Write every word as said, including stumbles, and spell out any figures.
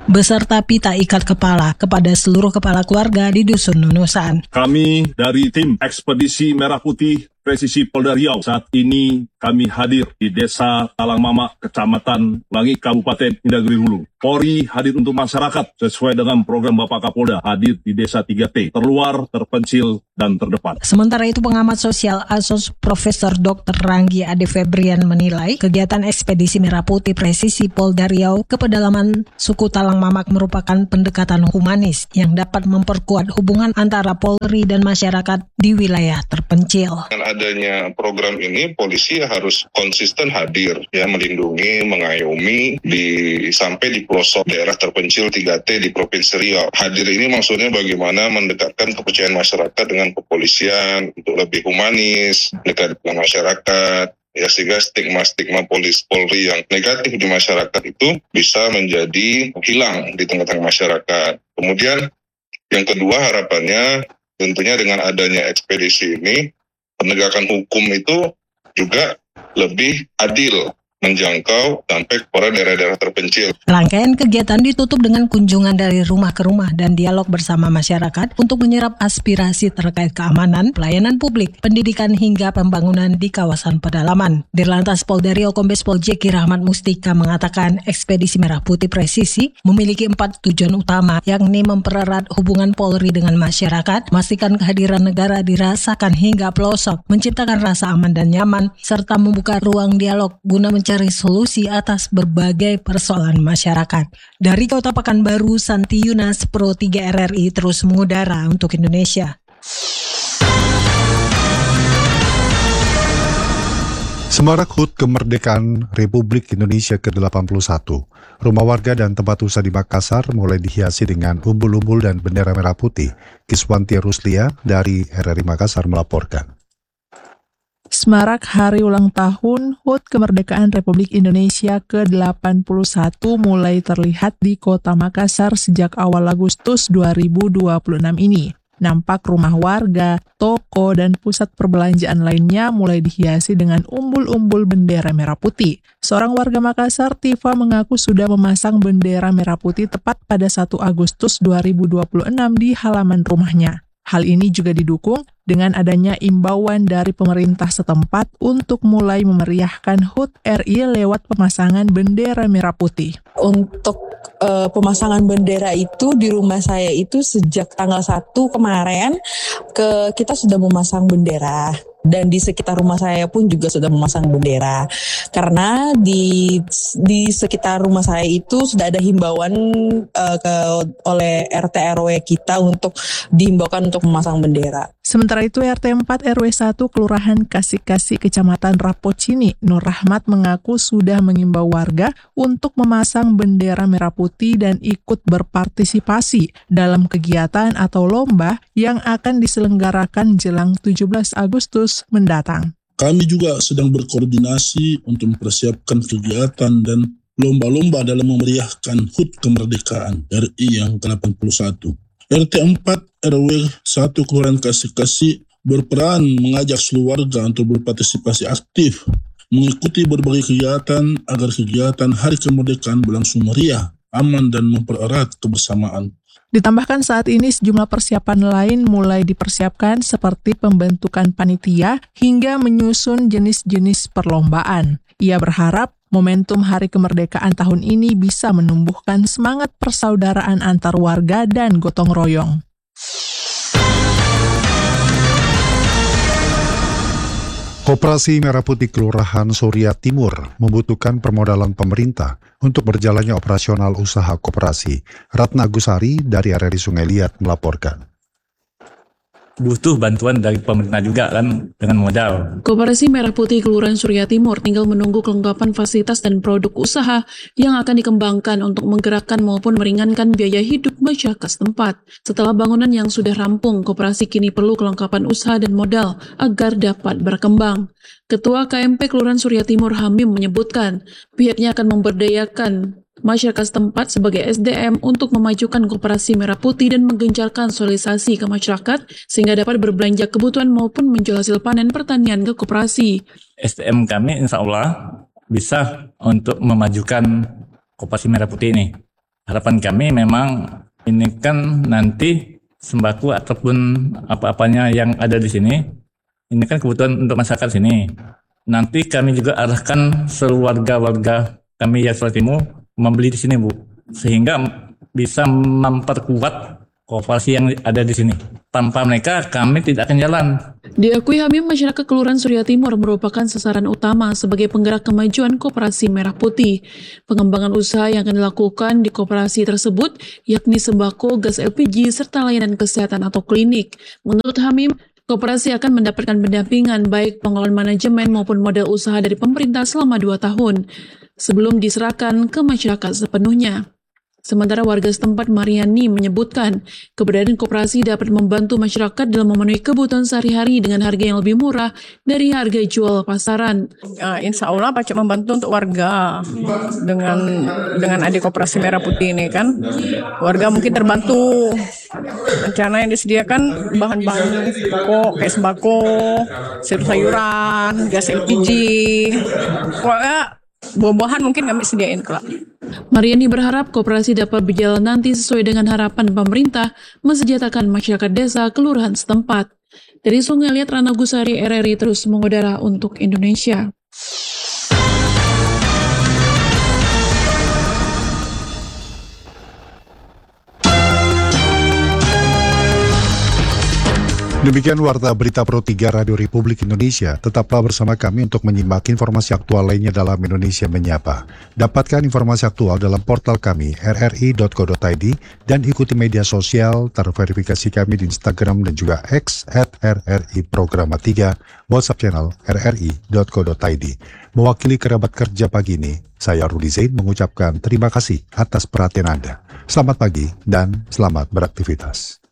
beserta pita ikat kepala kepada seluruh kepala keluarga di Dusun Nunusan. Kami dari tim Ekspedisi Merah Putih Presisi Polda Riau saat ini kami hadir di Desa Talang Mamak, Kecamatan Langi, Kabupaten Indagri Hulu. Polri hadir untuk masyarakat sesuai dengan program Bapak Kapolda, hadir di Desa tiga T, terluar, terpencil, dan terdepan. Sementara itu pengamat sosial A S O S Profesor Doktor Ranggi Ade Febrian menilai kegiatan Ekspedisi Merah Putih Presisi Polda Riau ke pedalaman suku Talang Mamak merupakan pendekatan humanis yang dapat memperkuat hubungan antara Polri dan masyarakat di wilayah terpencil. Dengan adanya program ini, polisi harus konsisten hadir, ya, melindungi, mengayomi di sampai di pelosok daerah terpencil tiga T di Provinsi Riau. Hadir ini maksudnya bagaimana mendekatkan kepercayaan masyarakat dengan kepolisian untuk lebih humanis, dekat dengan masyarakat, ya, sehingga stigma-stigma polis Polri yang negatif di masyarakat itu bisa menjadi hilang di tengah-tengah masyarakat. Kemudian yang kedua harapannya tentunya dengan adanya ekspedisi ini, penegakan hukum itu juga lebih adil, menjangkau sampai kepada daerah-daerah terpencil. Rangkaian kegiatan ditutup dengan kunjungan dari rumah ke rumah dan dialog bersama masyarakat untuk menyerap aspirasi terkait keamanan, pelayanan publik, pendidikan hingga pembangunan di kawasan pedalaman. Dirlantas Polda Riau Kombes Pol Jeki Rahmat Mustika mengatakan Ekspedisi Merah Putih Presisi memiliki empat tujuan utama, yakni mempererat hubungan Polri dengan masyarakat, memastikan kehadiran negara dirasakan hingga pelosok, menciptakan rasa aman dan nyaman, serta membuka ruang dialog guna mencari solusi atas berbagai persoalan masyarakat. Dari Kota Pekanbaru, Santi Yunas, Pro tiga R R I terus mengudara untuk Indonesia. Semarak H U T Kemerdekaan Republik Indonesia ke delapan puluh satu. Rumah warga dan tempat usaha di Makassar mulai dihiasi dengan umbul-umbul dan bendera merah putih. Kiswanti Ruslia dari R R I Makassar melaporkan. Semarak Hari Ulang Tahun H U T Kemerdekaan Republik Indonesia ke delapan puluh satu mulai terlihat di Kota Makassar sejak awal Agustus dua ribu dua puluh enam ini. Nampak rumah warga, toko, dan pusat perbelanjaan lainnya mulai dihiasi dengan umbul-umbul bendera merah putih. Seorang warga Makassar, Tifa, mengaku sudah memasang bendera merah putih tepat pada satu Agustus dua ribu dua puluh enam di halaman rumahnya. Hal ini juga didukung dengan adanya imbauan dari pemerintah setempat untuk mulai memeriahkan H U T R I lewat pemasangan bendera merah putih. Untuk uh, pemasangan bendera itu di rumah saya itu sejak tanggal satu kemarin ke kita sudah memasang bendera. Dan di sekitar rumah saya pun juga sudah memasang bendera. Karena di di sekitar rumah saya itu sudah ada himbauan uh, ke oleh R T R W kita untuk dihimbaukan untuk memasang bendera. Sementara itu R T empat R W satu Kelurahan Kasih-Kasih Kecamatan Rapocini, Nur Rahmat mengaku sudah mengimbau warga untuk memasang bendera merah putih dan ikut berpartisipasi dalam kegiatan atau lomba yang akan diselenggarakan jelang tujuh belas Agustus mendatang. Kami juga sedang berkoordinasi untuk mempersiapkan kegiatan dan lomba-lomba dalam memeriahkan H U T Kemerdekaan R I yang ke delapan puluh satu. R T empat R W satu Kelurahan Kasih-Kasih berperan mengajak seluruh warga untuk berpartisipasi aktif, mengikuti berbagai kegiatan agar kegiatan Hari Kemerdekaan berlangsung meriah, aman, dan mempererat kebersamaan. Ditambahkan saat ini sejumlah persiapan lain mulai dipersiapkan seperti pembentukan panitia hingga menyusun jenis-jenis perlombaan. Ia berharap momentum Hari Kemerdekaan tahun ini bisa menumbuhkan semangat persaudaraan antar warga dan gotong royong. Koperasi Merah Putih Kelurahan Surya Timur membutuhkan permodalan pemerintah untuk berjalannya operasional usaha koperasi. Ratna Agusari dari R R I Sungai Liat melaporkan. Butuh bantuan dari pemerintah juga kan dengan modal. Koperasi Merah Putih Kelurahan Surya Timur tinggal menunggu kelengkapan fasilitas dan produk usaha yang akan dikembangkan untuk menggerakkan maupun meringankan biaya hidup masyarakat setempat. Setelah bangunan yang sudah rampung, koperasi kini perlu kelengkapan usaha dan modal agar dapat berkembang. Ketua K M P Kelurahan Surya Timur Hamim menyebutkan pihaknya akan memberdayakan masyarakat setempat sebagai S D M untuk memajukan koperasi Merah Putih dan menggencarkan sosialisasi ke masyarakat sehingga dapat berbelanja kebutuhan maupun menjual hasil panen pertanian ke koperasi. S D M kami insya Allah bisa untuk memajukan koperasi Merah Putih ini. harapan kami memang ini kan nanti sembako ataupun apa-apanya yang ada di sini, ini kan kebutuhan untuk masyarakat sini. Nanti kami juga arahkan seluruh warga-warga kami Jawa Timur membeli di sini, Bu, sehingga bisa memperkuat kooperasi yang ada di sini. Tanpa mereka kami tidak akan jalan. Diakui Hamim, masyarakat Kelurahan Surya Timur merupakan sasaran utama sebagai penggerak kemajuan Koperasi Merah Putih. Pengembangan usaha yang akan dilakukan di koperasi tersebut yakni sembako, gas L P G, serta layanan kesehatan atau klinik. Menurut Hamim, koperasi akan mendapatkan pendampingan baik pengelolaan manajemen maupun model usaha dari pemerintah selama dua tahun sebelum diserahkan ke masyarakat sepenuhnya. Sementara warga setempat Mariani menyebutkan keberadaan koperasi dapat membantu masyarakat dalam memenuhi kebutuhan sehari-hari dengan harga yang lebih murah dari harga jual pasaran. Uh, insya Allah pacak membantu untuk warga dengan dengan ada Koperasi Merah Putih ini kan. Warga mungkin terbantu rencana yang disediakan bahan-bahan pokok kayak sembako, sayur-sayuran, gas L P G, pokoknya buah-buahan mungkin kami sediain kelak. Mariani berharap koperasi dapat berjalan nanti sesuai dengan harapan pemerintah mensejahterakan masyarakat desa kelurahan setempat. Dari Sungai Liat, Rana Gusari, R R I terus mengudara untuk Indonesia. Demikian Warta Berita Pro tiga Radio Republik Indonesia. Tetaplah bersama kami untuk menyimak informasi aktual lainnya dalam Indonesia Menyapa. Dapatkan informasi aktual dalam portal kami r r i dot co dot i d dan ikuti media sosial terverifikasi kami di Instagram dan juga X at r r i programa tiga, WhatsApp channel r r i dot co dot i d. Mewakili kerabat kerja pagi ini, saya Rudi Zain mengucapkan terima kasih atas perhatian Anda. Selamat pagi dan selamat beraktivitas.